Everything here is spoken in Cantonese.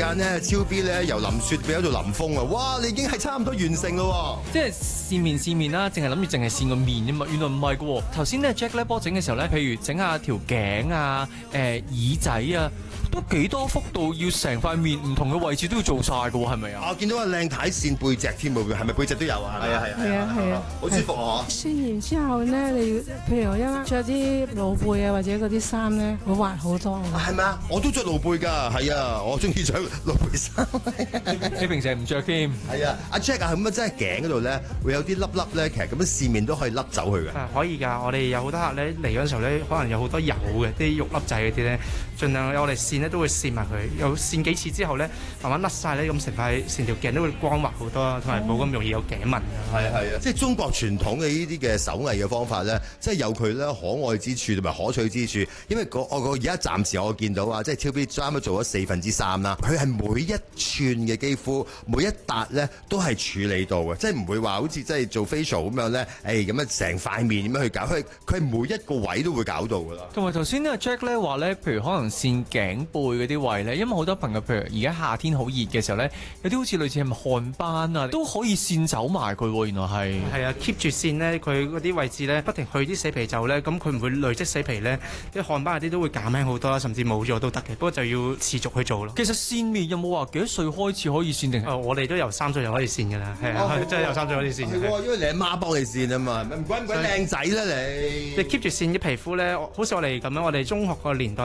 間咧，超 B 咧由淋雪變咗做淋風啊！哇，你已經係差唔多完成咯喎！ 即係線面啦，淨係諗住淨係線個面啫嘛，原來唔係噶喎。頭先咧 Jack 咧幫我整嘅時候咧，譬如整下條頸啊、耳仔啊，都幾多幅度，要成塊面唔同嘅位置都要做晒噶喎，係咪啊？ 我見到個靚太線背脊添喎，係咪背脊都有啊？係啊，好舒服啊！ 線完之後咧，你譬如一着啲露背啊或者嗰啲衫咧，會滑好多。 係咪啊？我都着露背㗎，係啊，我中意着露背衫。 你平時係唔着添？ 係啊，阿 Jack 啊，咁啊，真係頸嗰度咧會有啲粒粒咧，其實咁樣線面都可以甩走去嘅。 可以㗎，我哋有好多客咧嚟嗰陣時候咧，可能有好多油嘅啲肉粒仔嗰啲咧，盡量我哋線咧都會線埋佢，有線幾次之後咧，慢慢甩晒咧，咁成條頸都會光滑好多，同埋冇咁容易有頸紋。 係啊，即係中國傳統嘅呢啲嘅手藝嘅方法咧，即係有佢咧可愛之處同埋可取之處。因為我而家暫時我見到啊，即係超 B 啱啱做咗3/4啦，佢係每一寸嘅肌膚每一笪咧都係處理到嘅，即係唔會話好似即係做 facial 咁樣咧，咁樣成塊面咁樣去搞，佢係每一個位都會搞到㗎啦。 同埋頭先呢 Jack 咧話咧，譬如可能線頸背嗰啲位咧，因為好多朋友譬如而家夏天好熱嘅時候咧，有啲好似類似係咪汗斑啊，都可以線走埋佢喎，原來係。 係啊 ，keep 住線咧，佢嗰啲位置咧，不停去啲死皮皺咧，咁佢唔會累積死皮咧，啲汗斑嗰啲都會減輕好多啦，甚至冇咗都得嘅。不過就要持續去做咯。 其實線面有冇話幾多歲開始可以線定？ 我哋都由3歲就可以線㗎啦，係啊，真係由3歲可以線。 係因為你阿媽幫你線啊嘛，唔鬼靚仔啦你。 你 keep 住線啲皮膚咧，好似我哋咁樣，我哋中學個年代。